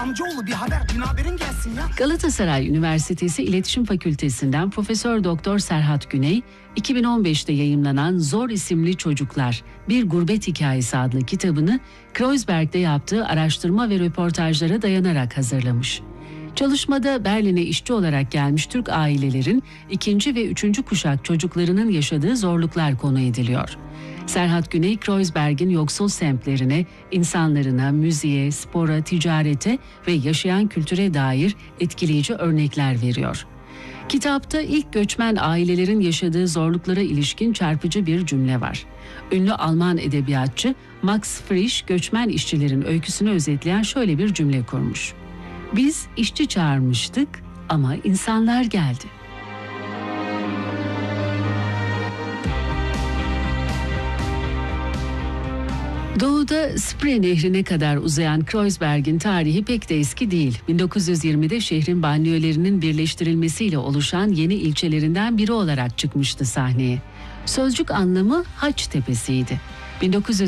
Amcaoğlu bir haberin gelsin ya. Galatasaray Üniversitesi İletişim Fakültesinden Profesör Doktor Serhat Güney, 2015'te yayımlanan Zor İsimli Çocuklar, Bir Gurbet Hikayesi adlı kitabını Kreuzberg'de yaptığı araştırma ve röportajlara dayanarak hazırlamış. Çalışmada Berlin'e işçi olarak gelmiş Türk ailelerin ikinci ve üçüncü kuşak çocuklarının yaşadığı zorluklar konu ediliyor. Serhat Güney, Kreuzberg'in yoksul semtlerine, insanlarına, müziğe, spora, ticarete ve yaşayan kültüre dair etkileyici örnekler veriyor. Kitapta ilk göçmen ailelerin yaşadığı zorluklara ilişkin çarpıcı bir cümle var. Ünlü Alman edebiyatçı Max Frisch, göçmen işçilerin öyküsünü özetleyen şöyle bir cümle kurmuş. Biz işçi çağırmıştık ama insanlar geldi. Doğuda Spree Nehri'ne kadar uzayan Kreuzberg'in tarihi pek de eski değil. 1920'de şehrin banliyölerinin birleştirilmesiyle oluşan yeni ilçelerinden biri olarak çıkmıştı sahneye. Sözcük anlamı Haç Tepesi'ydi.